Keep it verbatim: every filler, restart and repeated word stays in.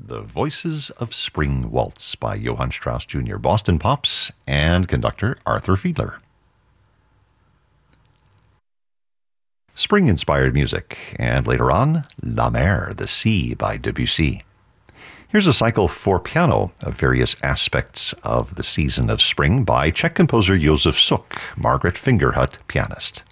The Voices of Spring Waltz by Johann Strauss Junior, Boston Pops, and conductor Arthur Fiedler. Spring-inspired music, and later on, La Mer, the Sea by Debussy. Here's a cycle for piano of various aspects of the season of spring by Czech composer Josef Suk, Margaret Fingerhut, pianist.